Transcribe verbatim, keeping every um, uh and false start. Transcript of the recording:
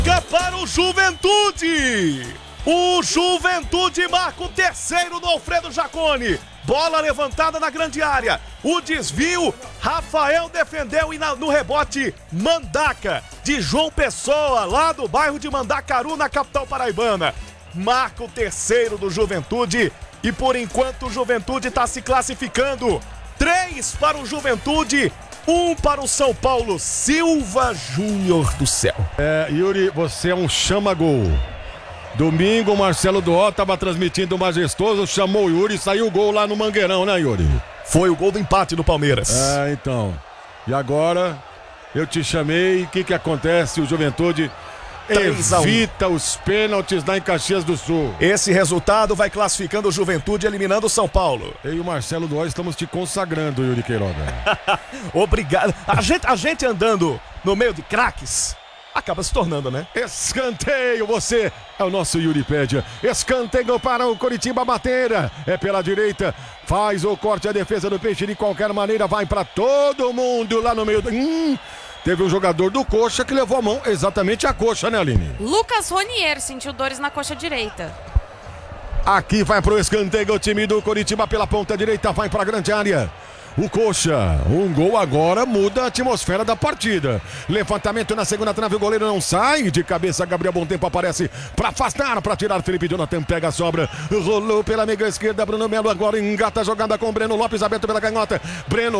Para o Juventude. O Juventude marca o terceiro do Alfredo Jaconi. Bola levantada na grande área. O desvio, Rafael defendeu e na, no rebote, Mandaca, de João Pessoa, lá do bairro de Mandacaru, na capital paraibana. Marca o terceiro do Juventude e por enquanto o Juventude está se classificando. Três para o Juventude, um para o São Paulo. Silva Júnior do céu. É, Yuri, você é um chama-gol. Domingo, o Marcelo Duó estava transmitindo o Majestoso, chamou o Yuri e saiu o gol lá no Mangueirão, né, Yuri? Foi o gol do empate do Palmeiras. É, então. E agora, eu te chamei, o que que acontece? O Juventude evita os pênaltis lá em Caxias do Sul. Esse resultado vai classificando o Juventude, eliminando o São Paulo. Eu e o Marcelo Duó estamos te consagrando, Yuri Queiroga. Obrigado. A gente, a gente andando no meio de craques acaba se tornando, né? Escanteio, você é o nosso Yuripédia. Escanteio para o Coritiba bater. É pela direita, faz o corte, a defesa do Peixe de qualquer maneira, vai para todo mundo lá no meio do... Hum, teve um jogador do Coxa que levou a mão exatamente a coxa, né, Aline? Lucas Ronier sentiu dores na coxa direita. Aqui vai pro escanteio o time do Coritiba pela ponta direita, vai para a grande área. O Coxa, um gol agora muda a atmosfera da partida. Levantamento na segunda trave, o goleiro não sai. De cabeça, Gabriel Bom Tempo aparece para afastar, para tirar. Felipe Jonathan pega a sobra. Rolou pela meia esquerda, Bruno Melo agora engata a jogada com Breno Lopes, aberto pela canhota. Breno